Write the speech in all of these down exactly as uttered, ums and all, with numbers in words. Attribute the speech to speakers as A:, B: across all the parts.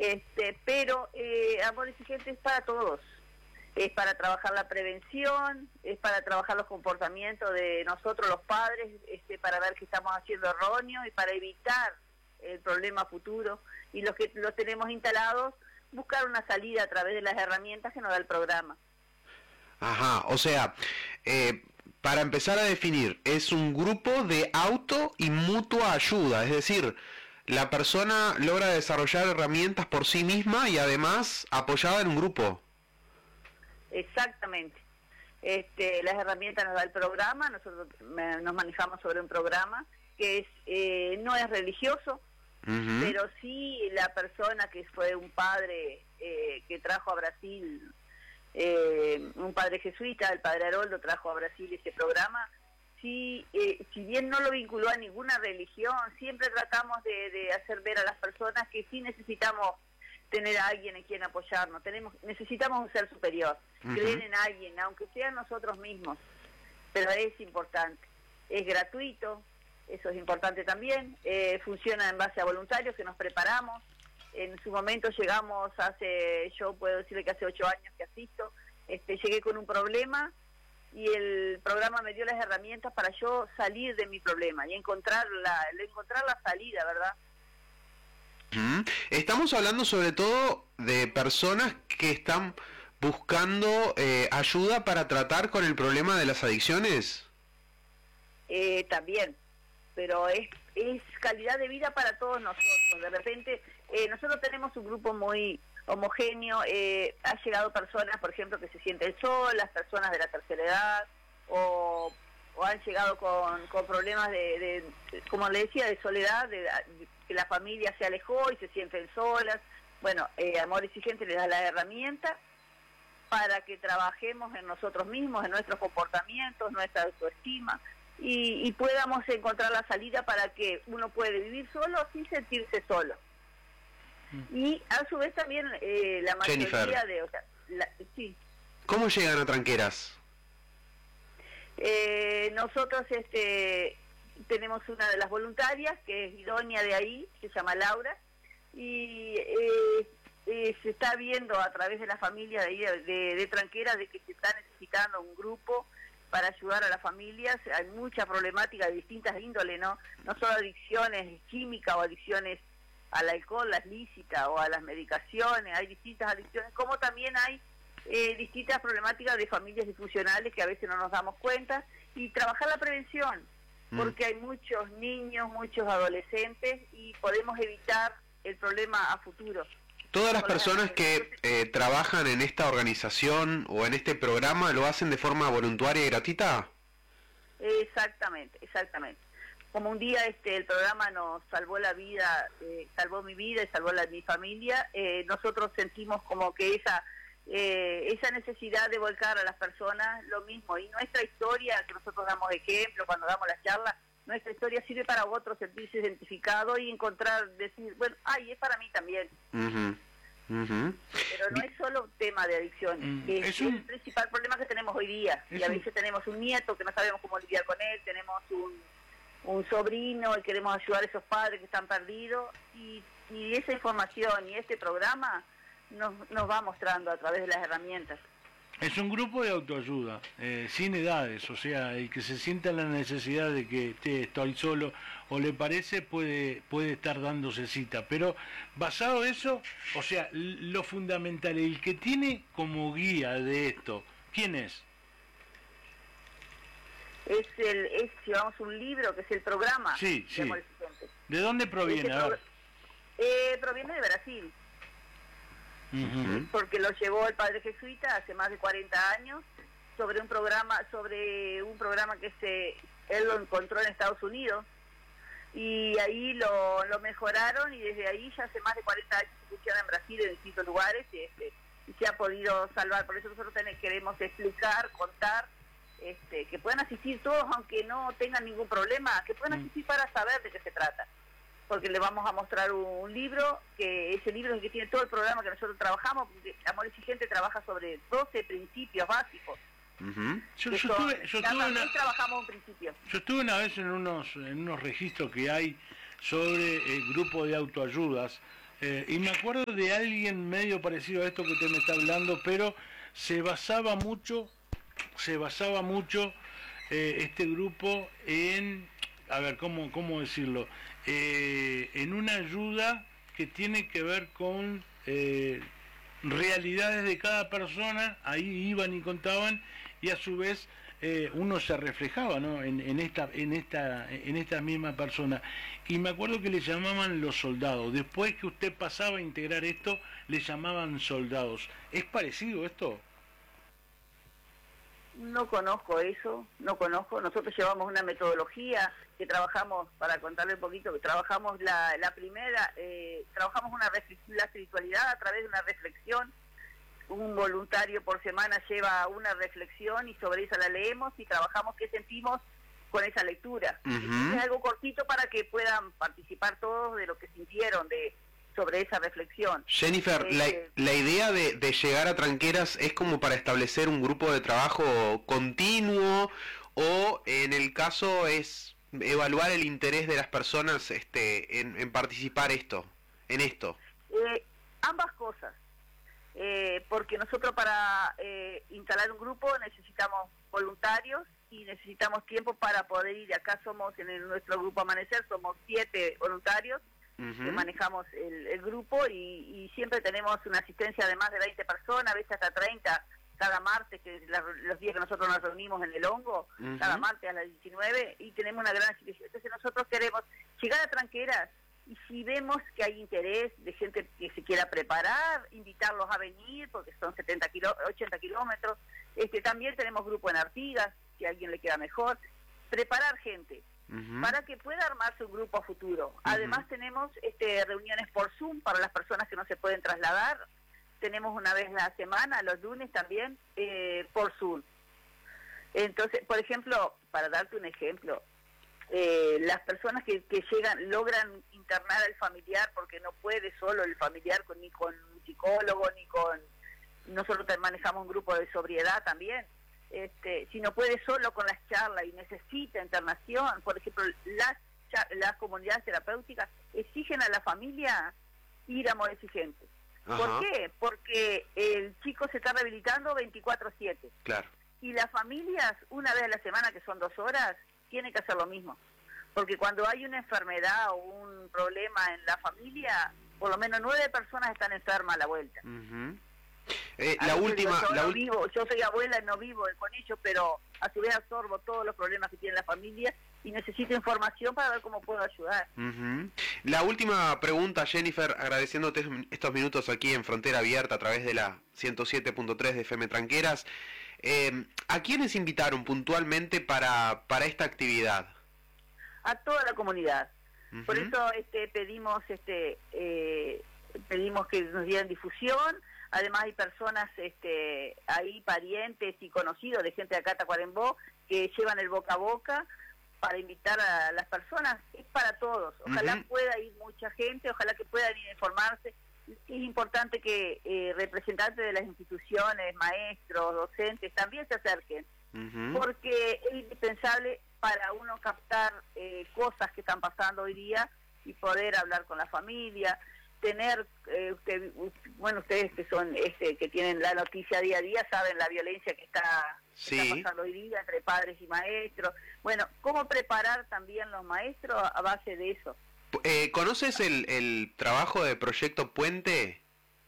A: este, pero eh, Amor Exigente es para todos. Es para trabajar la prevención, es para trabajar los comportamientos de nosotros los padres, este, para ver qué estamos haciendo erróneo y para evitar el problema futuro. Y los que los tenemos instalados, buscar una salida a través de las herramientas que nos da el programa.
B: Ajá, o sea, eh, para empezar a definir, es un grupo de auto y mutua ayuda, es decir, la persona logra desarrollar herramientas por sí misma y además apoyada en un grupo.
A: Exactamente. Este, las herramientas nos da el programa, nosotros me, nos manejamos sobre un programa que es eh, no es religioso, uh-huh. pero sí la persona que fue un padre eh, que trajo a Brasil, eh, un padre jesuita, el padre Haroldo trajo a Brasil ese programa, sí, eh, si bien no lo vinculó a ninguna religión, siempre tratamos de, de hacer ver a las personas que sí necesitamos tener a alguien en quien apoyarnos, tenemos, necesitamos un ser superior, uh-huh. creer en alguien, aunque sea nosotros mismos, pero es importante, es gratuito, eso es importante también, eh, funciona en base a voluntarios que nos preparamos, en su momento llegamos hace, yo puedo decirle que hace ocho años que asisto, este, llegué con un problema y el programa me dio las herramientas para yo salir de mi problema y encontrar la, encontrar la salida, ¿verdad?
B: Estamos hablando sobre todo de personas que están buscando eh, ayuda para tratar con el problema de las adicciones.
A: Eh, también, pero es, es calidad de vida para todos nosotros. De repente, eh, nosotros tenemos un grupo muy homogéneo, eh, ha llegado personas, por ejemplo, que se sienten solas, personas de la tercera edad, o, o han llegado con, con problemas de, de, como le decía, de soledad, de, de que la familia se alejó y se sienten solas. Bueno, eh, Amor Exigente les da la herramienta para que trabajemos en nosotros mismos, en nuestros comportamientos, nuestra autoestima, y, y podamos encontrar la salida para que uno puede vivir solo sin sentirse solo. Mm. Y a su vez también eh, la mayoría
B: Jennifer,
A: de... O sea, la, sí.
B: ¿Cómo llegan a Tranqueras?
A: Eh, nosotros este tenemos una de las voluntarias que es idónea de ahí, se llama Laura, y eh, eh, se está viendo a través de la familia de, ahí, de, de Tranqueras de que se está necesitando un grupo para ayudar a las familias. Hay mucha problemática de distintas índoles, ¿no? No solo adicciones químicas o adicciones al alcohol, las lícitas o a las medicaciones, hay distintas adicciones, como también hay eh, distintas problemáticas de familias disfuncionales que a veces no nos damos cuenta, y trabajar la prevención, porque hay muchos niños, muchos adolescentes y podemos evitar el problema a futuro.
B: ¿Todas las personas que eh, trabajan en esta organización o en este programa lo hacen de forma voluntaria y gratuita?
A: Exactamente, exactamente. Como un día este el programa nos salvó la vida, eh, salvó mi vida y salvó la de mi familia, eh, nosotros sentimos como que esa eh, esa necesidad de volcar a las personas lo mismo, y nuestra historia, que nosotros damos ejemplo cuando damos las charlas, nuestra historia sirve para otros sentirse identificado y encontrar, decir, bueno, ay, es para mí también.
B: Uh-huh. Uh-huh.
A: Pero no es solo un tema de adicción, mm, es, es un... el principal problema que tenemos hoy día, y a veces un... tenemos un nieto que no sabemos cómo lidiar con él, tenemos un, un sobrino y queremos ayudar a esos padres que están perdidos, y, y esa información y este programa nos, nos va mostrando a través de las herramientas.
C: Es un grupo de autoayuda, eh, sin edades, o sea, el que se sienta la necesidad de que te, estoy solo o le parece puede puede estar dándose cita, pero basado en eso, o sea, lo fundamental, el que tiene como guía de esto, ¿quién es?
A: Es el, es, llevamos un libro que es el programa.
C: Sí, sí. ¿De dónde proviene?
A: Pro, eh, proviene de Brasil. Uh-huh. Porque lo llevó el padre jesuita hace más de cuarenta años sobre un programa sobre un programa que se él lo encontró en Estados Unidos, y ahí lo, lo mejoraron, y desde ahí ya hace más de cuarenta años se funciona en Brasil en distintos lugares, y, este, y se ha podido salvar. Por eso nosotros tenemos, queremos explicar, contar, este, que puedan asistir todos aunque no tengan ningún problema, que puedan asistir para saber de qué se trata, porque le vamos a mostrar un, un libro, que ese libro es el que tiene todo el programa que nosotros trabajamos, porque Amor Exigente trabaja sobre doce principios básicos.
C: Uh-huh. Yo, yo, son, estuve, yo, estuve una,
A: trabajamos un principio.
C: yo estuve una vez en unos en unos registros que hay sobre el grupo de autoayudas, Eh, y me acuerdo de alguien medio parecido a esto que usted me está hablando, pero se basaba mucho, se basaba mucho eh, este grupo en, a ver, ¿cómo, cómo decirlo? Eh, en una ayuda que tiene que ver con eh, realidades de cada persona, ahí iban y contaban, y a su vez eh, uno se reflejaba, ¿no? en, en esta en esta en esta misma persona. Y me acuerdo que le llamaban los soldados. Después que usted pasaba a integrar esto, le llamaban soldados. ¿Es parecido esto?
A: No conozco eso, no conozco. Nosotros llevamos una metodología que trabajamos, para contarle un poquito, que trabajamos la, la primera, eh, trabajamos una la espiritualidad a través de una reflexión. Un voluntario por semana lleva una reflexión y sobre esa la leemos y trabajamos qué sentimos con esa lectura. Uh-huh. Es algo cortito para que puedan participar todos de lo que sintieron de sobre esa reflexión.
B: Jennifer, eh, la, la idea de, de llegar a Tranqueras es como para establecer un grupo de trabajo continuo, o en el caso es evaluar el interés de las personas este, en, en participar esto, en esto.
A: Eh, ambas cosas. Eh, porque nosotros para eh, instalar un grupo necesitamos voluntarios y necesitamos tiempo para poder ir. Acá somos, en el, nuestro grupo Amanecer, somos siete voluntarios uh-huh. que manejamos el, el grupo y, y siempre tenemos una asistencia de más de veinte personas, a veces hasta treinta, cada martes, que la, los días que nosotros nos reunimos en el hongo, uh-huh. cada martes a las diecinueve, y tenemos una gran asistencia. Entonces nosotros queremos llegar a Tranqueras, y si vemos que hay interés de gente que se quiera preparar, invitarlos a venir, porque son setenta kilo, ochenta kilómetros. Este, también tenemos grupo en Artigas, si a alguien le queda mejor. Preparar gente, uh-huh. para que pueda armarse un grupo a futuro. Uh-huh. Además tenemos este, reuniones por Zoom para las personas que no se pueden trasladar. Tenemos una vez a la semana, los lunes también, eh, por Zoom. Entonces, por ejemplo, para darte un ejemplo, Eh, las personas que, que llegan, logran internar al familiar, porque no puede solo el familiar con, ni con un psicólogo, ni con... Nosotros manejamos un grupo de sobriedad también. Este, si no puede solo con las charlas y necesita internación, por ejemplo, las, las comunidades terapéuticas exigen a la familia ir a Amor Exigente. ¿Por qué? Porque el chico se está rehabilitando veinticuatro siete.
B: Claro.
A: Y las familias, una vez a la semana, que son dos horas, tiene que hacer lo mismo, porque cuando hay una enfermedad o un problema en la familia, por lo menos nueve personas están enfermas a la vuelta.
B: Uh-huh. eh, la última,
A: yo,
B: la
A: no
B: ul-
A: vivo, yo soy abuela y no vivo con ellos, pero a su vez absorbo todos los problemas que tiene la familia y necesito información para ver cómo puedo ayudar.
B: Uh-huh. La última pregunta, Jennifer, agradeciéndote estos minutos aquí en Frontera Abierta a través de la ciento siete punto tres de F M Tranqueras. Eh, ¿A quiénes invitaron puntualmente para, para esta actividad?
A: A toda la comunidad. Uh-huh. Por eso este, pedimos este eh, pedimos que nos dieran difusión. Además hay personas este, ahí, parientes y conocidos de gente de acá, Tacuarembó, que llevan el boca a boca para invitar a las personas. Es para todos. Ojalá uh-huh. pueda ir mucha gente, ojalá que puedan ir a informarse. Es importante que eh, representantes de las instituciones, maestros, docentes, también se acerquen, uh-huh. porque es indispensable para uno captar eh, cosas que están pasando hoy día y poder hablar con la familia, tener, eh, usted, bueno, ustedes que son, este, que tienen la noticia día a día, saben la violencia que está, sí. que está pasando hoy día entre padres y maestros. Bueno, ¿cómo preparar también los maestros a base de eso?
B: Eh, ¿Conoces el, el trabajo de Proyecto Puente?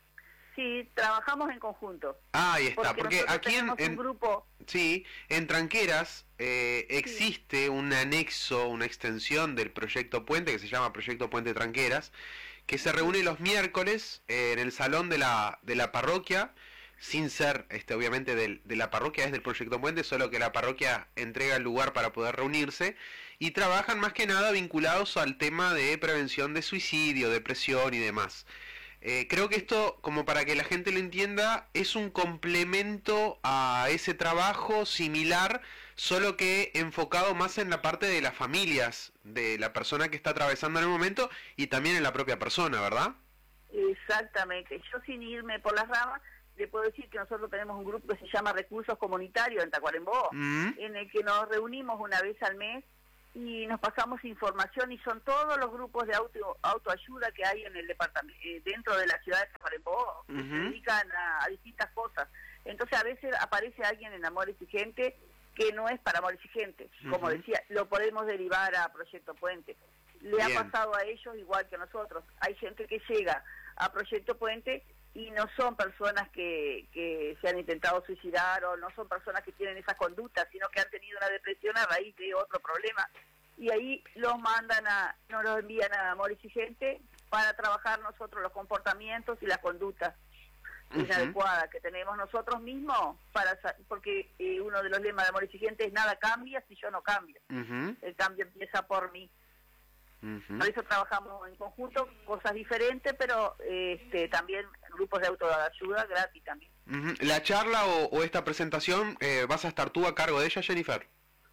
A: Sí, trabajamos en conjunto.
B: Ah, ahí está,
A: porque,
B: porque aquí en, en,
A: un grupo...
B: sí, en Tranqueras eh, existe sí. un anexo, una extensión del Proyecto Puente que se llama Proyecto Puente Tranqueras, que se reúne los miércoles eh, en el salón de la, de la parroquia, sin ser, este, obviamente, del, de la parroquia, es del Proyecto Puente, solo que la parroquia entrega el lugar para poder reunirse, y trabajan más que nada vinculados al tema de prevención de suicidio, depresión y demás. Eh, creo que esto, como para que la gente lo entienda, es un complemento a ese trabajo similar, solo que enfocado más en la parte de las familias, de la persona que está atravesando en el momento, y también en la propia persona, ¿verdad?
A: Exactamente. Yo, sin irme por las ramas, le puedo decir que nosotros tenemos un grupo que se llama Recursos Comunitarios en Tacuarembó, mm. en el que nos reunimos una vez al mes y nos pasamos información, y son todos los grupos de auto, autoayuda que hay en el departamento, eh, dentro de la ciudad de Tacuarembó, que uh-huh. se dedican a, a distintas cosas. Entonces a veces aparece alguien en Amor Exigente que no es para Amor Exigente, como uh-huh. decía, lo podemos derivar a Proyecto Puente. Le Bien. ha pasado a ellos igual que a nosotros. Hay gente que llega a Proyecto Puente y no son personas que, que se han intentado suicidar, o no son personas que tienen esa conducta, sino que han tenido una depresión a raíz de otro problema, y ahí los mandan a, nos los envían a Amor Exigente para trabajar nosotros los comportamientos y las conductas uh-huh. inadecuadas que tenemos nosotros mismos, para porque eh, uno de los lemas de Amor Exigente es: nada cambia si yo no cambio, uh-huh. el cambio empieza por mí. Uh-huh. Por eso trabajamos en conjunto, cosas diferentes, pero este, también grupos de autoayuda gratis también.
B: Uh-huh. ¿La charla o, o esta presentación eh, vas a estar tú a cargo de ella, Jennifer?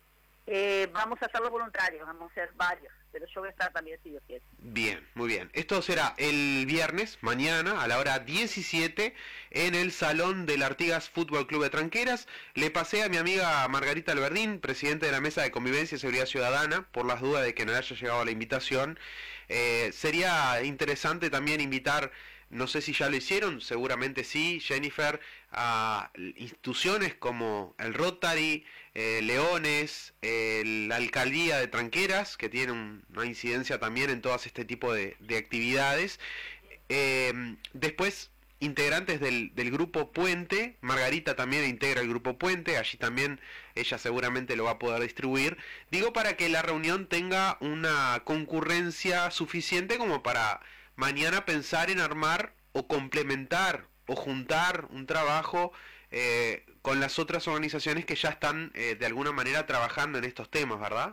A: Eh, vamos a hacerlo voluntarios, vamos a hacer varios, pero yo voy a estar también si Dios quiere.
B: Bien, muy bien. Esto será el viernes, mañana, a la hora diecisiete, en el Salón del Artigas Fútbol Club de Tranqueras. Le pasé a mi amiga Margarita Alberdín, presidente de la Mesa de Convivencia y Seguridad Ciudadana, por las dudas de que no le haya llegado la invitación. Eh, sería interesante también invitar, no sé si ya lo hicieron, seguramente sí, Jennifer, a instituciones como el Rotary, eh, Leones, eh, la Alcaldía de Tranqueras, que tiene un, una incidencia también en todas este tipo de, de actividades. Eh, después, integrantes del, del Grupo Puente, Margarita también integra el Grupo Puente, allí también ella seguramente lo va a poder distribuir. Digo, para que la reunión tenga una concurrencia suficiente como para mañana pensar en armar o complementar o juntar un trabajo eh, con las otras organizaciones que ya están eh, de alguna manera trabajando en estos temas, ¿verdad?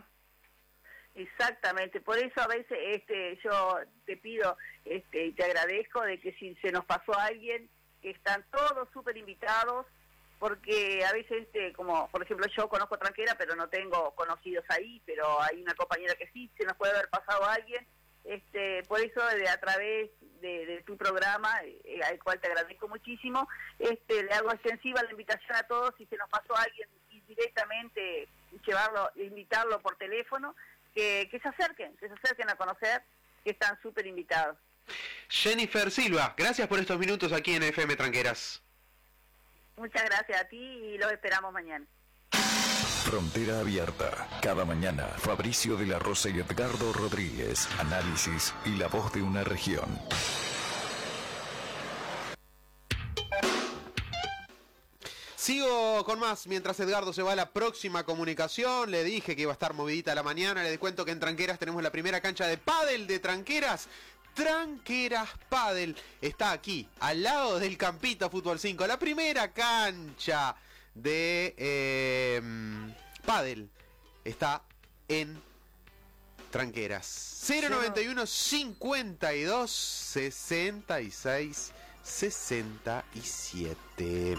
A: Exactamente, por eso a veces este yo te pido este y te agradezco de que si se nos pasó a alguien, que están todos súper invitados, porque a veces, este, como por ejemplo yo conozco Tranquera, pero no tengo conocidos ahí, pero hay una compañera que sí, se nos puede haber pasado a alguien. Este, por eso de, a través de, de tu programa, eh, al cual te agradezco muchísimo, este, le hago extensiva la invitación a todos, si se nos pasó a alguien, y directamente llevarlo, invitarlo por teléfono, que, que se acerquen, que se acerquen a conocer, que están súper invitados.
B: Jennifer Silva, gracias por estos minutos aquí en F M Tranqueras.
A: Muchas gracias a ti y los esperamos mañana.
D: Frontera Abierta. Cada mañana, Fabricio de la Rosa y Edgardo Rodríguez. Análisis y la voz de una región.
B: Sigo con más mientras Edgardo se va a la próxima comunicación. Le dije que iba a estar movidita la mañana. Le cuento que en Tranqueras tenemos la primera cancha de pádel de Tranqueras. Tranqueras Pádel está aquí, al lado del Campito Fútbol cinco. La primera cancha de eh, pádel está en Tranqueras. cero noventa y uno cincuenta y dos sesenta y seis sesenta y siete.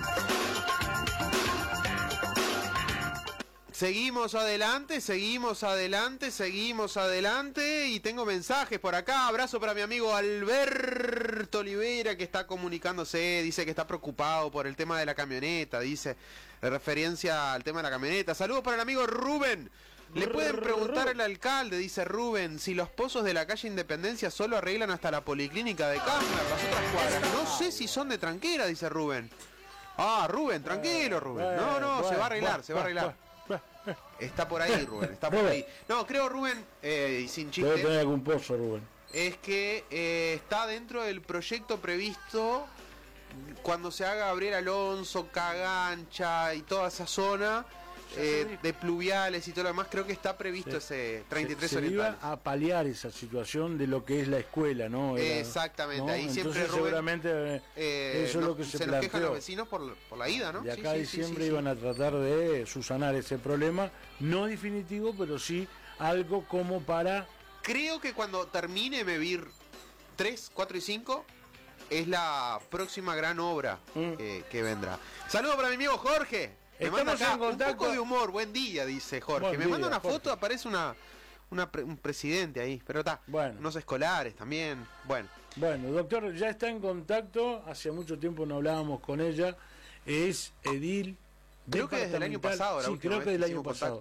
B: Seguimos adelante, seguimos adelante, seguimos adelante y tengo mensajes por acá. Abrazo para mi amigo Alberto Olivera, que está comunicándose, dice que está preocupado por el tema de la camioneta, dice, de referencia al tema de la camioneta. Saludos para el amigo Rubén. Le pueden preguntar al alcalde, dice Rubén, si los pozos de la calle Independencia solo arreglan hasta la policlínica de Cámara, las otras cuadras. No sé si son de Tranquera, dice Rubén. Ah, Rubén, tranquilo, Rubén. No, no, se va a arreglar, se va a arreglar. Está por ahí, Rubén, está por ahí. No, creo, Rubén, eh, sin chiste,
C: debe tener algún pozo, Rubén.
B: Es que eh, está dentro del proyecto previsto cuando se haga Gabriel Alonso, Cagancha y toda esa zona eh, de pluviales y todo lo demás. Creo que está previsto sí. ese treinta y tres
C: se, se
B: oriental.
C: iba a paliar esa situación de lo que es la escuela, ¿no? Era,
B: exactamente,
C: ¿no?
B: ahí
C: Entonces,
B: siempre Rubén,
C: seguramente eh, eso no, es lo que se,
B: se
C: planteó.
B: nos quejan los vecinos por, por la ida, ¿no?
C: De acá
B: sí,
C: a
B: sí,
C: diciembre
B: sí, sí,
C: iban
B: sí.
C: a tratar de subsanar ese problema, no definitivo, pero sí algo como para...
B: Creo que cuando termine Mevir tres, cuatro y cinco es la próxima gran obra mm. eh, que vendrá. Saludos para mi amigo Jorge. Me
C: Estamos
B: manda acá
C: en contacto.
B: Un poco de humor, buen día, dice Jorge.
C: Buen
B: Me
C: día,
B: manda una
C: Jorge.
B: foto, aparece una, una pre, un presidente ahí, pero está.
C: Bueno.
B: Unos escolares también. Bueno.
C: Bueno, doctor, ya está en contacto, hace mucho tiempo no hablábamos con ella, es edil.
B: Creo que desde el año pasado, la
C: sí,
B: última
C: creo que
B: vez
C: del año
B: hicimos
C: pasado.
B: contacto.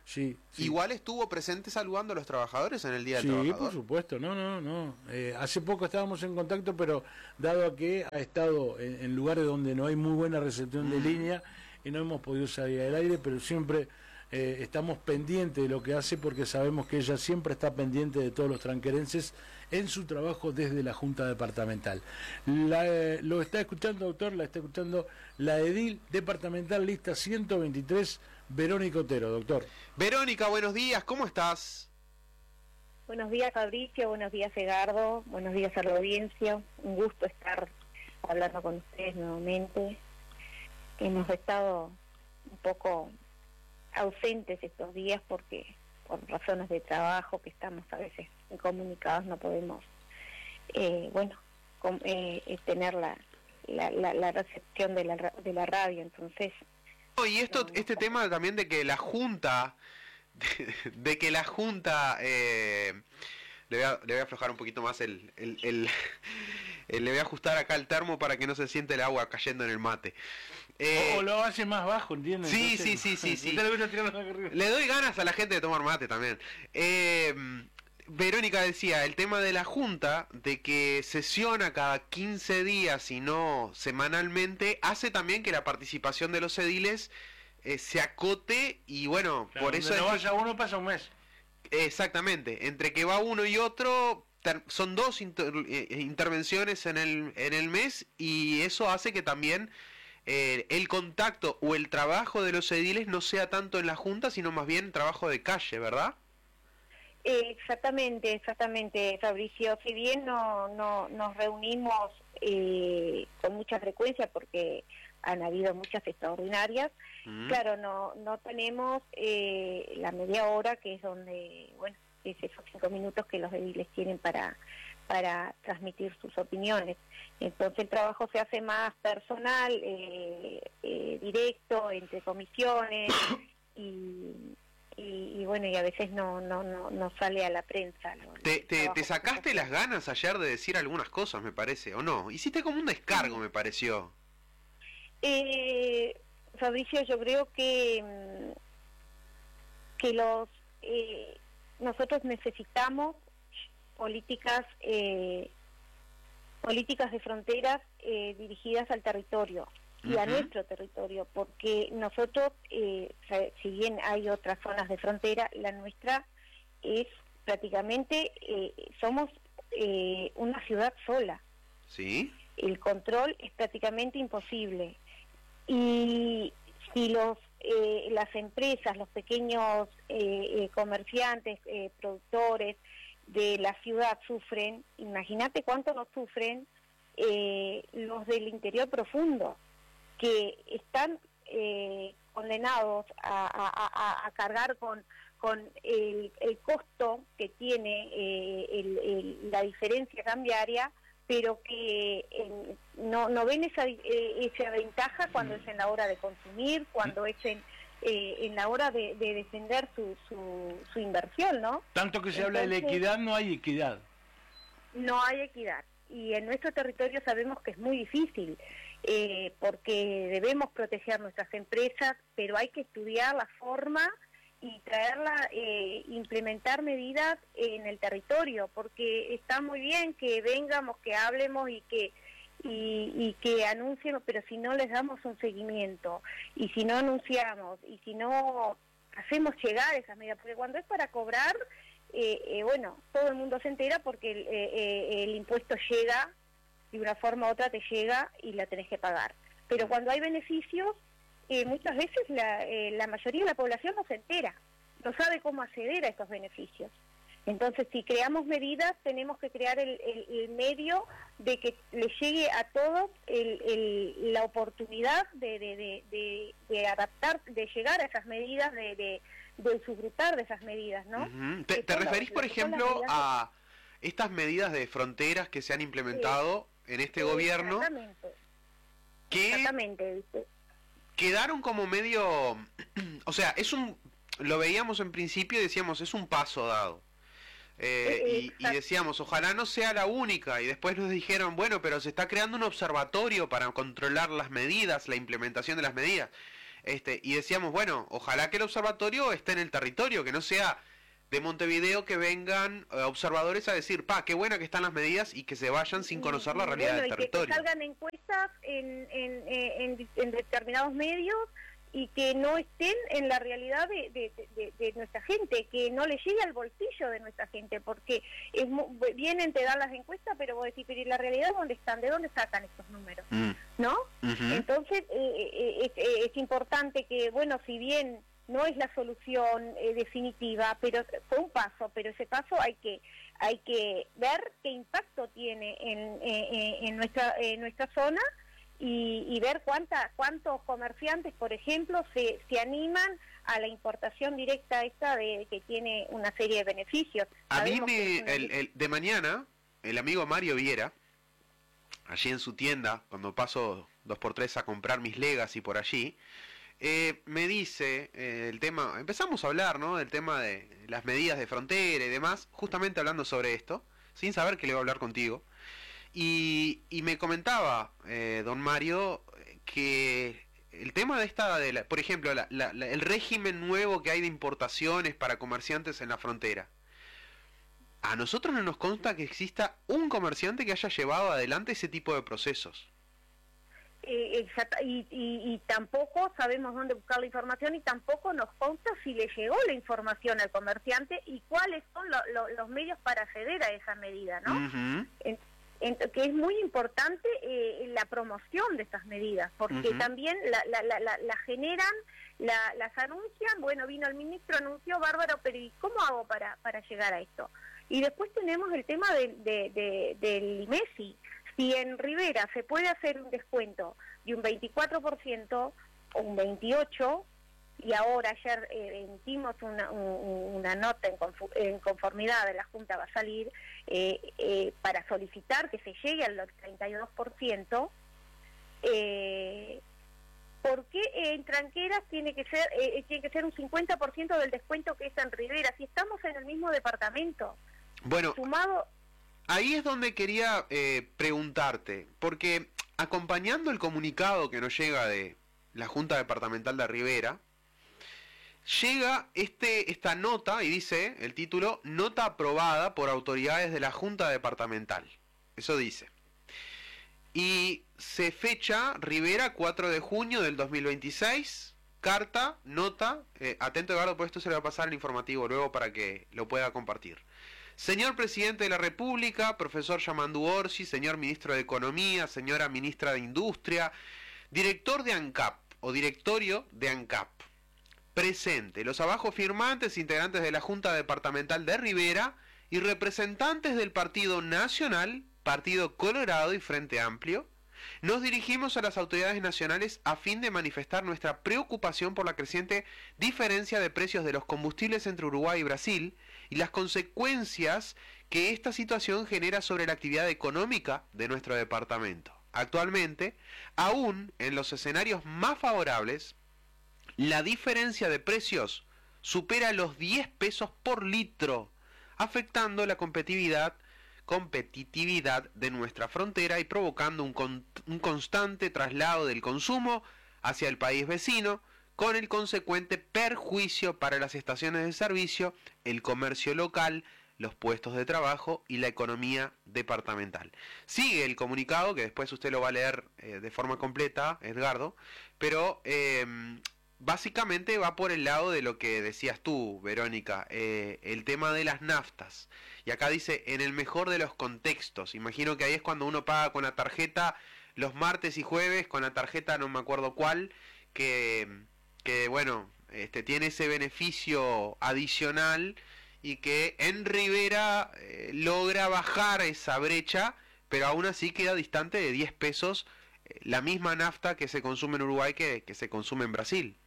C: Sí, sí.
B: Igual estuvo presente saludando a los trabajadores en el Día del
C: Sí,
B: Trabajador.
C: por supuesto, no, no, no. Eh, hace poco estábamos en contacto, pero dado a que ha estado en, en lugares donde no hay muy buena recepción de
B: Mm.
C: línea y no hemos podido salir al aire, pero siempre eh, estamos pendientes de lo que hace porque sabemos que ella siempre está pendiente de todos los tranquerenses en su trabajo desde la Junta Departamental. La, eh, lo está escuchando, doctor, la está escuchando la edil departamental lista ciento veintitrés, Verónica Otero, doctor.
B: Verónica, buenos días, ¿cómo estás?
E: Buenos días, Fabricio, buenos días, Edgardo, buenos días a la audiencia. Un gusto estar hablando con ustedes nuevamente. Hemos estado un poco ausentes estos días porque por razones de trabajo que estamos a veces incomunicados no podemos, eh, bueno, com, eh, tener la, la, la, la recepción de la, de la radio, entonces...
B: Y esto, este tema también de que la Junta, de, de que la Junta, eh, le, voy a, le voy a aflojar un poquito más el, el, el, el, le voy a ajustar acá el termo para que no se siente el agua cayendo en el mate. Eh,
C: o lo hace más bajo, ¿entiendes?
B: Sí,
C: Entonces,
B: sí, sí, sí, sí.
C: Le
B: Le doy ganas a la gente de tomar mate también. Eh, Verónica decía, el tema de la Junta, de que sesiona cada quince días y no semanalmente, hace también que la participación de los ediles eh, se acote y bueno,
C: claro,
B: por eso...
C: No
B: es
C: vaya uno, pasa un mes.
B: Exactamente, entre que va uno y otro, ter, son dos inter, eh, intervenciones en el, en el mes y eso hace que también... Eh, el contacto o el trabajo de los ediles no sea tanto en la Junta, sino más bien trabajo de calle, ¿verdad?
E: Eh, exactamente, exactamente, Fabricio. Si bien no, no nos reunimos eh, con mucha frecuencia porque han habido muchas extraordinarias, mm. claro, no no tenemos eh, la media hora que es donde, bueno, es esos cinco minutos que los ediles tienen para para transmitir sus opiniones. Entonces el trabajo se hace más personal, eh, eh, directo, entre comisiones, y, y, y bueno, y a veces no no no, no sale a la prensa. ¿No?
B: Te, te, te sacaste las ganas ayer de decir algunas cosas, me parece, ¿o no? Hiciste como un descargo, me pareció.
E: Eh, Fabricio, yo creo que, que los eh, nosotros necesitamos políticas eh, políticas de fronteras eh, dirigidas al territorio y uh-huh. a nuestro territorio, porque nosotros, eh, si bien hay otras zonas de frontera, la nuestra es prácticamente, eh, somos eh, una ciudad sola.
B: ¿Sí?
E: El control es prácticamente imposible. Y si los eh, las empresas, los pequeños eh, eh, comerciantes, eh, productores, de la ciudad sufren, imagínate cuánto nos sufren eh, los del interior profundo, que están eh, condenados a, a, a, a cargar con, con el, el costo que tiene eh, el, el, la diferencia cambiaria, pero que eh, no, no ven esa, eh, esa ventaja cuando es en la hora de consumir, cuando es en Eh, en la hora de, de defender su, su, su inversión, ¿no?
C: Tanto que se
E: Entonces,
C: habla de la equidad, no hay equidad.
E: No hay equidad. Y en nuestro territorio sabemos que es muy difícil, eh, porque debemos proteger nuestras empresas, pero hay que estudiar la forma y traerla, eh, implementar medidas en el territorio, porque está muy bien que vengamos, que hablemos y que Y, y que anuncien, pero si no les damos un seguimiento, y si no anunciamos, y si no hacemos llegar esas medidas, porque cuando es para cobrar, eh, eh, bueno, todo el mundo se entera porque el, eh, eh, el impuesto llega, de una forma u otra te llega y la tenés que pagar. Pero cuando hay beneficios, eh, muchas veces la, eh, la mayoría de la población no se entera, no sabe cómo acceder a estos beneficios. Entonces, si creamos medidas, tenemos que crear el, el, el medio de que le llegue a todos el, el, la oportunidad de, de, de, de, de adaptar, de llegar a esas medidas, de, de, de disfrutar de esas medidas, ¿no?
B: Uh-huh. ¿Te, te referís, por ejemplo, a estas medidas de fronteras que se han implementado sí. en este sí, gobierno?
E: Exactamente.
B: Que
E: exactamente, ¿viste?
B: Quedaron como medio... O sea, es un... Lo veíamos en principio y decíamos, es un paso dado. Eh, y, y decíamos, ojalá no sea la única, y después nos dijeron, bueno, pero se está creando un observatorio para controlar las medidas, la implementación de las medidas. Este, y decíamos, bueno, ojalá que el observatorio esté en el territorio, que no sea de Montevideo que vengan eh, observadores a decir, pa, qué buena que están las medidas y que se vayan sin conocer la realidad
E: bueno,
B: del
E: y
B: territorio.
E: Que salgan encuestas en, en, en, en determinados medios y que no estén en la realidad de, de, de, de nuestra gente, que no le llegue al bolsillo de nuestra gente, porque es muy, vienen, te dan las encuestas, pero vos decís, pero ¿y la realidad dónde están? ¿De dónde sacan estos números? Mm. ¿No? Uh-huh. Entonces, eh, es, es importante que, bueno, si bien no es la solución eh, definitiva, pero fue un paso, pero ese paso hay que hay que ver qué impacto tiene en, eh, en nuestra en nuestra zona y, y ver cuánta, cuántos comerciantes, por ejemplo, se, se animan a la importación directa esta de que tiene una serie de beneficios.
B: A mí me, el, el, de mañana, el amigo Mario Viera, allí en su tienda, cuando paso dos por tres a comprar mis Legacy por allí, eh, me dice eh, el tema, empezamos a hablar, ¿no?, del tema de las medidas de frontera y demás, justamente hablando sobre esto, sin saber que le iba a hablar contigo. Y, y me comentaba, eh, don Mario, que el tema de esta, de la, por ejemplo, la, la, la, el régimen nuevo que hay de importaciones para comerciantes en la frontera, a nosotros no nos consta que exista un comerciante que haya llevado adelante ese tipo de procesos.
E: Eh, exacto, y, y, y tampoco sabemos dónde buscar la información y tampoco nos consta si le llegó la información al comerciante y cuáles son lo, lo, los medios para acceder a esa medida, ¿no? Uh-huh. En, en, que es muy importante eh, la promoción de estas medidas, porque uh-huh. también la, la, la, la, la generan, la, las anuncian, bueno, vino el ministro, anunció, bárbaro, pero ¿y cómo hago para, para llegar a esto? Y después tenemos el tema de, de, de, del I M E S I. Si en Rivera se puede hacer un descuento de un veinticuatro por ciento o un veintiocho por ciento, y ahora ayer eh, emitimos una, un, una nota en, confu- en conformidad de la Junta, va a salir eh, eh, para solicitar que se llegue al treinta y dos por ciento, eh, ¿por qué en Tranqueras tiene que ser eh, tiene que ser un cincuenta por ciento del descuento que es en Rivera, si estamos en el mismo departamento?
B: Bueno,
E: sumado...
B: ahí es donde quería eh, preguntarte, porque acompañando el comunicado que nos llega de la Junta Departamental de Rivera, llega este esta nota y dice el título, nota aprobada por autoridades de la Junta Departamental. Eso dice. Y se fecha Rivera cuatro de junio del dos mil veintiséis, carta, nota, eh, atento Eduardo, por esto se le va a pasar el informativo luego para que lo pueda compartir. Señor Presidente de la República, profesor Yamandu Orsi, señor Ministro de Economía, señora Ministra de Industria, director de ANCAP o directorio de ANCAP. Presente los abajo firmantes, integrantes de la Junta Departamental de Rivera y representantes del Partido Nacional, Partido Colorado y Frente Amplio, nos dirigimos a las autoridades nacionales a fin de manifestar nuestra preocupación por la creciente diferencia de precios de los combustibles entre Uruguay y Brasil y las consecuencias que esta situación genera sobre la actividad económica de nuestro departamento. Actualmente, aún en los escenarios más favorables, la diferencia de precios supera los diez pesos por litro, afectando la competitividad, competitividad de nuestra frontera y provocando un, con, un constante traslado del consumo hacia el país vecino, con el consecuente perjuicio para las estaciones de servicio, el comercio local, los puestos de trabajo y la economía departamental. Sigue el comunicado, que después usted lo va a leer eh, de forma completa, Edgardo, pero eh, básicamente va por el lado de lo que decías tú, Verónica, eh, el tema de las naftas. Y acá dice, en el mejor de los contextos. Imagino que ahí es cuando uno paga con la tarjeta los martes y jueves, con la tarjeta no me acuerdo cuál, que, que bueno, este, tiene ese beneficio adicional y que en Rivera eh, logra bajar esa brecha, pero aún así queda distante de diez pesos eh, la misma nafta que se consume en Uruguay que, que se consume en Brasil.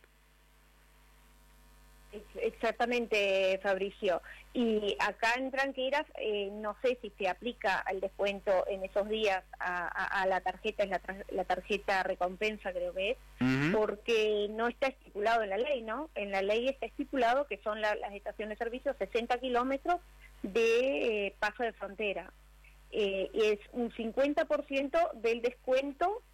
E: Exactamente, Fabricio. Y acá en Tranqueras, eh, no sé si se aplica el descuento en esos días a, a, a la tarjeta, es la, la tarjeta recompensa creo que es, uh-huh. porque no está estipulado en la ley, ¿no? En la ley está estipulado que son la, las estaciones de servicio sesenta kilómetros de eh, paso de frontera. Eh, es un cincuenta por ciento del descuento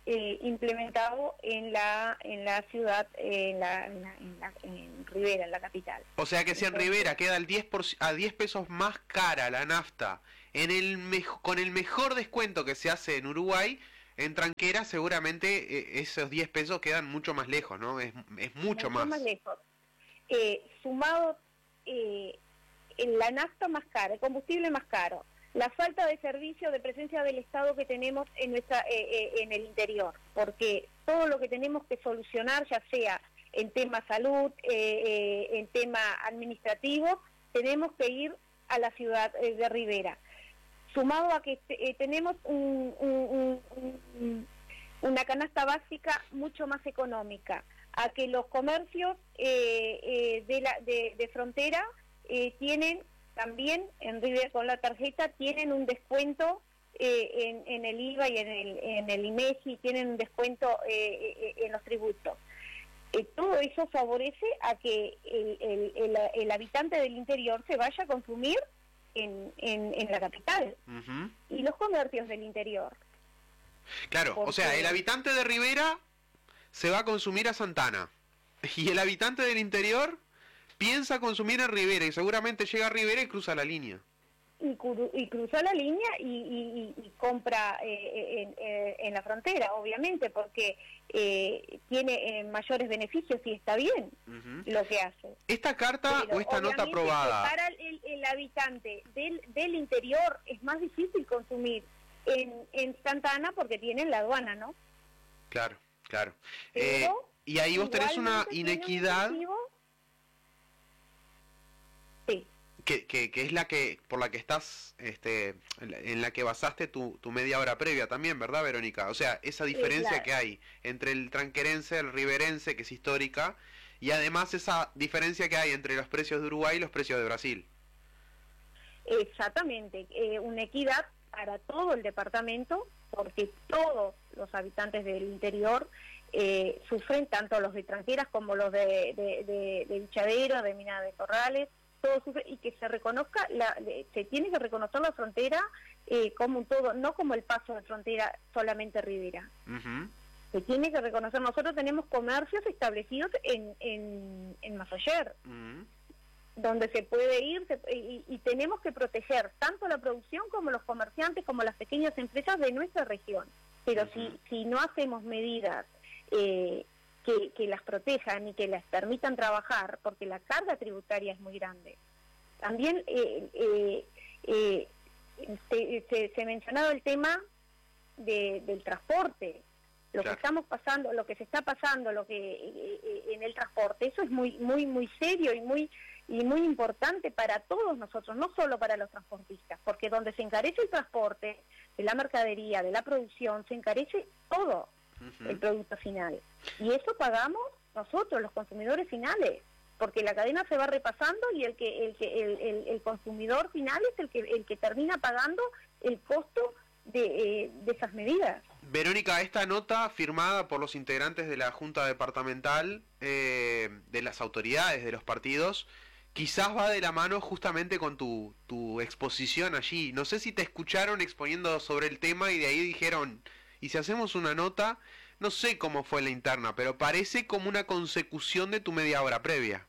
E: eh, implementado en la en la ciudad, eh, en, la, en, la, en, la, en Rivera, en la capital.
B: O sea que si en Rivera queda el diez por, a diez pesos más cara la nafta, en el mejo, con el mejor descuento que se hace en Uruguay, en Tranquera seguramente eh, esos diez pesos quedan mucho más lejos, ¿no? Es, es mucho, mucho más.
E: más lejos. Eh, sumado eh, en la nafta más cara, el combustible más caro, la falta de servicio de presencia del Estado que tenemos en nuestra eh, eh, en el interior, porque todo lo que tenemos que solucionar, ya sea en tema salud, eh, eh, en tema administrativo, tenemos que ir a la ciudad eh, de Rivera. Sumado a que eh, tenemos un, un, un, un, una canasta básica mucho más económica, a que los comercios eh, eh, de, la, de, de frontera eh, tienen también en Rivera con la tarjeta, tienen un descuento eh, en, en el I V A y en el, en el IMEGI, tienen un descuento eh, eh, en los tributos. Eh, todo eso favorece a que el, el, el, el habitante del interior se vaya a consumir en, en, en la capital, uh-huh. y los comercios del interior.
B: Claro, porque... o sea, el habitante de Rivera se va a consumir a Santana, y el habitante del interior piensa consumir en Rivera, y seguramente llega a Rivera y cruza la línea.
E: Y, cru y cruza la línea y, y, y compra eh, en, eh, en la frontera, obviamente, porque eh, tiene eh, mayores beneficios y está bien, uh-huh. lo que hace.
B: Esta carta Pero, o esta nota aprobada...
E: Para el, el habitante del, del interior es más difícil consumir en, en Santa Ana porque tienen la aduana, ¿no?
B: Claro, claro. Eh, y ahí vos tenés una inequidad...
E: Sí.
B: Que, que, que es la que por la que estás este en la que basaste tu, tu media hora previa también, ¿verdad, Verónica? O sea, esa diferencia, sí, claro, que hay entre el tranquerense, el riverense, que es histórica, y además esa diferencia que hay entre los precios de Uruguay y los precios de Brasil.
E: Exactamente, eh, una equidad para todo el departamento, porque todos los habitantes del interior eh, sufren, tanto los de Tranqueras como los de, de, de, de Bichadero, de Mina de Corrales, todo sufre, y que se reconozca, la, se tiene que reconocer la frontera eh, como un todo, no como el paso de frontera solamente Rivera. Uh-huh. Se tiene que reconocer, nosotros tenemos comercios establecidos en, en, en Masayer, uh-huh, donde se puede ir, se, y, y tenemos que proteger tanto la producción como los comerciantes, como las pequeñas empresas de nuestra región. Pero uh-huh, si, si no hacemos medidas eh, Que, que las protejan y que las permitan trabajar, porque la carga tributaria es muy grande. También eh, eh, eh, se, se, se ha mencionado el tema de, del transporte, lo, claro, que estamos pasando, lo que se está pasando, lo que eh, eh, en el transporte, eso es muy muy muy serio y muy y muy importante para todos nosotros, no solo para los transportistas, porque donde se encarece el transporte de la mercadería, de la producción, se encarece todo. Uh-huh. El producto final, y eso pagamos nosotros, los consumidores finales, porque la cadena se va repasando y el que el que el, el, el consumidor final es el que el que termina pagando el costo de, eh, de esas medidas.
B: Verónica, esta nota firmada por los integrantes de la Junta Departamental, eh, de las autoridades de los partidos, quizás va de la mano justamente con tu, tu exposición allí. No sé si te escucharon exponiendo sobre el tema y de ahí dijeron... Y si hacemos una nota, no sé cómo fue la interna, pero parece como una consecución de tu media hora previa.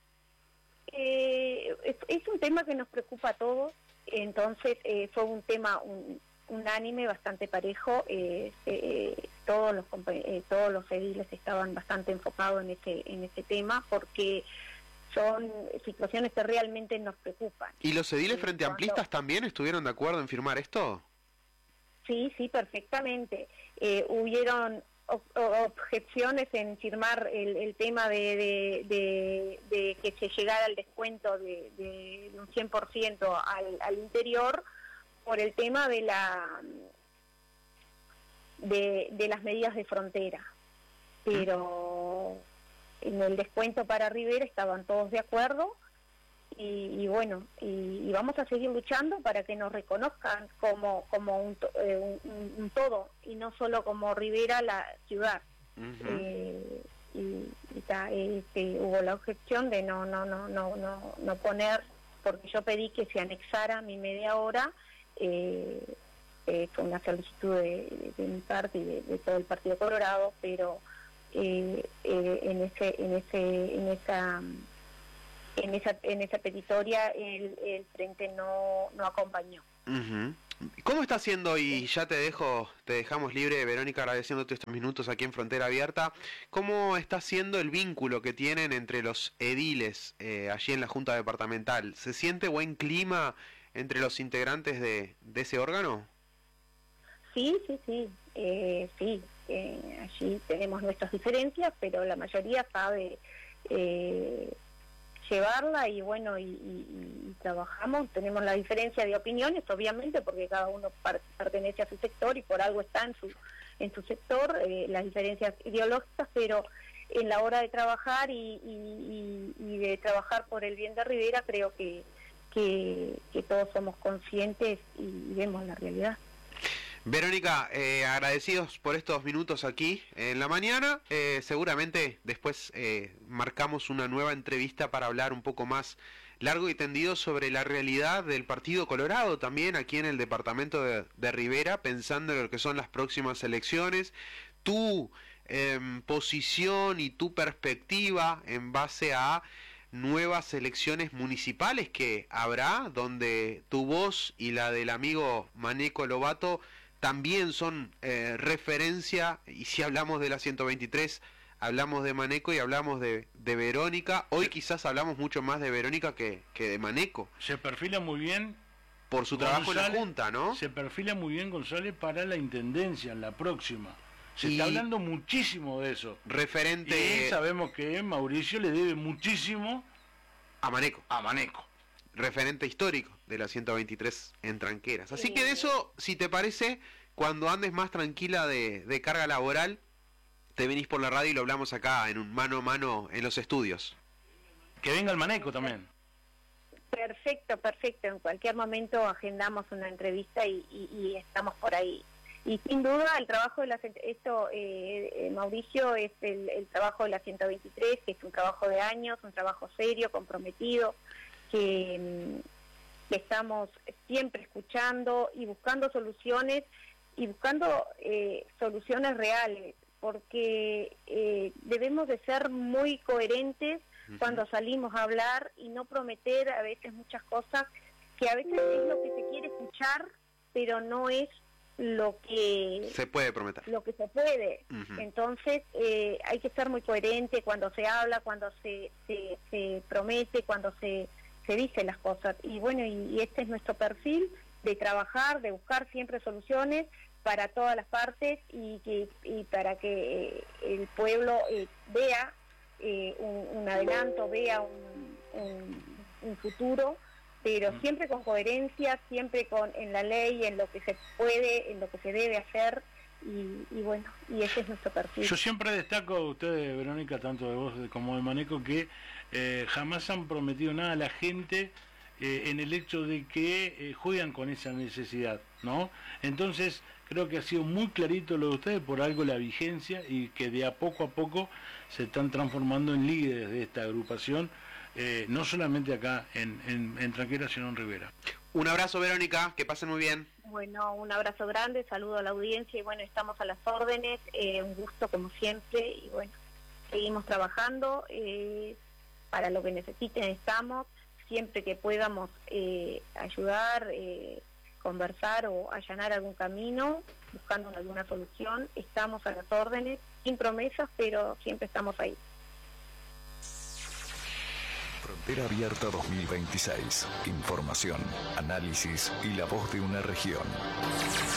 E: Eh, es, es un tema que nos preocupa a todos, entonces eh, fue un tema un, unánime, bastante parejo, eh, eh, todos los eh, todos los ediles estaban bastante enfocados en ese, en ese tema, porque son situaciones que realmente nos preocupan.
B: ¿Y los ediles eh, frente cuando... amplistas también estuvieron de acuerdo en firmar esto?
E: Sí, sí, perfectamente. Eh, hubieron ob objeciones en firmar el, el tema de, de, de, de que se llegara al descuento de, de, de un cien por ciento al, al interior por el tema de la de, de las medidas de frontera. Pero en el descuento para Rivera estaban todos de acuerdo. Y, y bueno, y, y vamos a seguir luchando para que nos reconozcan como como un, eh, un, un todo, y no solo como Rivera, la ciudad. Uh-huh. eh, y, y ta, este, hubo la objeción de no no no no no no poner, porque yo pedí que se anexara mi media hora, eh, eh, fue una solicitud de, de, de mi parte y de, de todo el Partido Colorado, pero eh, eh, en ese en ese en esa en esa en esa petitoria el, el Frente no no acompañó.
B: Uh-huh. ¿Cómo está haciendo, y ya te dejo, te dejamos libre, Verónica, agradeciéndote estos minutos aquí en Frontera Abierta, cómo está siendo el vínculo que tienen entre los ediles eh, allí en la Junta Departamental? ¿Se siente buen clima entre los integrantes de, de ese órgano?
E: Sí, sí, sí, eh, sí, eh, allí tenemos nuestras diferencias, pero la mayoría sabe eh, llevarla y bueno, y, y, y trabajamos. Tenemos la diferencia de opiniones, obviamente, porque cada uno par, pertenece a su sector y por algo está en su, en su sector, eh, las diferencias ideológicas, pero en la hora de trabajar y, y, y, y de trabajar por el bien de Rivera, creo que, que, que todos somos conscientes y, y vemos la realidad.
B: Verónica, eh, agradecidos por estos minutos aquí en la mañana. Eh, seguramente después eh, marcamos una nueva entrevista para hablar un poco más largo y tendido sobre la realidad del Partido Colorado también aquí en el departamento de, de Rivera, pensando en lo que son las próximas elecciones, tu eh, posición y tu perspectiva en base a nuevas elecciones municipales que habrá, donde tu voz y la del amigo Maneco Lobato también son eh, referencia, y si hablamos de la ciento veintitrés, hablamos de Maneco y hablamos de, de Verónica. Hoy quizás hablamos mucho más de Verónica que, que de Maneco.
C: Se perfila muy bien
B: por su trabajo González, en la Junta, ¿no?
C: Se perfila muy bien González para la Intendencia, en la próxima. Se
B: y
C: está hablando muchísimo de eso.
B: Referente...
C: Y sabemos que Mauricio le debe muchísimo
B: a Maneco.
C: A Maneco.
B: Referente histórico de la ciento veintitrés en Tranqueras. Así que de eso, si te parece, cuando andes más tranquila de, de carga laboral, te venís por la radio y lo hablamos acá en un mano a mano en los estudios.
C: Que venga el Maneco también.
E: Perfecto, perfecto. En cualquier momento agendamos una entrevista y, y, y estamos por ahí. Y sin duda el trabajo de la esto eh, eh, Mauricio es el, el trabajo de la ciento veintitrés, que es un trabajo de años, un trabajo serio, comprometido, que, que estamos siempre escuchando y buscando soluciones y buscando eh, soluciones reales, porque eh, debemos de ser muy coherentes uh-huh. cuando salimos a hablar y no prometer a veces muchas cosas que a veces es lo que se quiere escuchar, pero no es lo que
B: se puede prometer,
E: lo que se puede.
B: Uh-huh.
E: Entonces eh, hay que ser muy coherente cuando se habla, cuando se, se, se promete, cuando se se dicen las cosas. Y bueno, y, y este es nuestro perfil de trabajar, de buscar siempre soluciones para todas las partes y que y para que eh, el pueblo eh, vea eh, un, un adelanto, vea un, un, un futuro, pero siempre con coherencia, siempre con en la ley, en lo que se puede, en lo que se debe hacer. Y, y bueno, y ese es nuestro perfil.
C: Yo siempre destaco a ustedes, Verónica, tanto de vos como de Maneco, que eh, jamás han prometido nada a la gente eh, en el hecho de que eh, juegan con esa necesidad, ¿no? Entonces creo que ha sido muy clarito lo de ustedes, por algo la vigencia, y que de a poco a poco se están transformando en líderes de esta agrupación, eh, no solamente acá en, en, en Tranqueras, sino en Rivera.
B: Un abrazo, Verónica, que pasen muy bien.
E: Bueno, un abrazo grande, saludo a la audiencia y bueno, estamos a las órdenes, eh, un gusto como siempre y bueno, seguimos trabajando, eh, para lo que necesiten estamos, siempre que podamos eh, ayudar, eh, conversar o allanar algún camino, buscando alguna solución, estamos a las órdenes, sin promesas, pero siempre estamos ahí.
D: Frontera Abierta dos mil veintiséis. Información, análisis y la voz de una región.